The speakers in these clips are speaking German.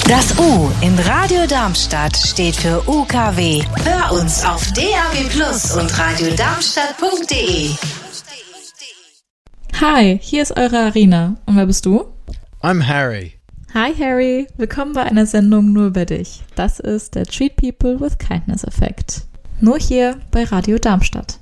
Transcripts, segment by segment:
Das U in Radio Darmstadt steht für UKW. Hör uns auf DAB+ und radiodarmstadt.de. Hi, hier ist eure Arina. Und wer bist du? I'm Harry. Hi Harry, willkommen bei einer Sendung nur über dich. Das ist der Treat People with Kindness Effekt. Nur hier bei Radio Darmstadt.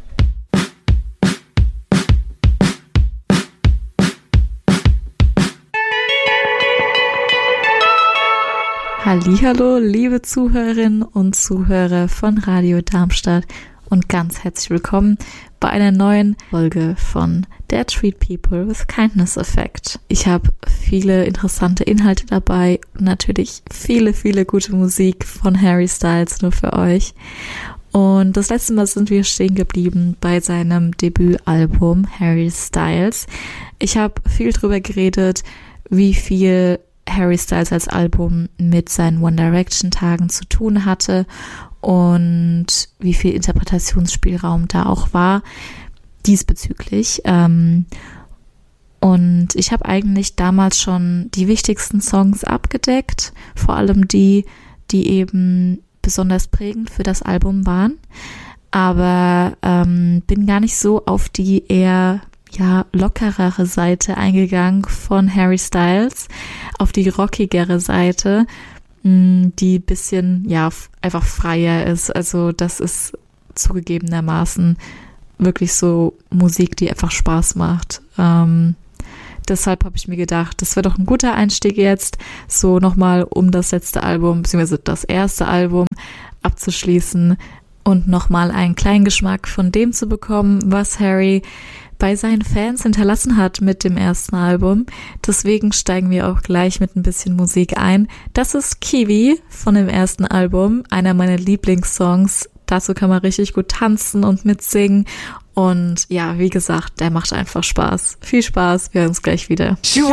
Hallihallo, liebe Zuhörerinnen und Zuhörer von Radio Darmstadt und ganz herzlich willkommen bei einer neuen Folge von der Treat People with Kindness Effekt. Ich habe viele interessante Inhalte dabei und natürlich viele gute Musik von Harry Styles nur für euch. Und das letzte Mal sind wir stehen geblieben bei seinem Debütalbum Harry Styles. Ich habe viel drüber geredet, wie viel Harry Styles als Album mit seinen One Direction Tagen zu tun hatte und wie viel Interpretationsspielraum da auch war diesbezüglich. Und ich habe eigentlich damals schon die wichtigsten Songs abgedeckt, vor allem die eben besonders prägend für das Album waren, aber bin gar nicht so auf die eher lockerere Seite eingegangen von Harry Styles, auf die rockigere Seite, die ein bisschen, einfach freier ist. Also das ist zugegebenermaßen wirklich so Musik, die einfach Spaß macht. Deshalb habe ich mir gedacht, das wäre doch ein guter Einstieg jetzt, so nochmal um das letzte Album, beziehungsweise das erste Album abzuschließen und nochmal einen kleinen Geschmack von dem zu bekommen, was Harry bei seinen Fans hinterlassen hat mit dem ersten Album. Deswegen steigen wir auch gleich mit ein bisschen Musik ein. Das ist Kiwi von dem ersten Album, einer meiner Lieblingssongs. Dazu kann man richtig gut tanzen und mitsingen. Und ja, wie gesagt, der macht einfach Spaß. Viel Spaß, wir hören uns gleich wieder. She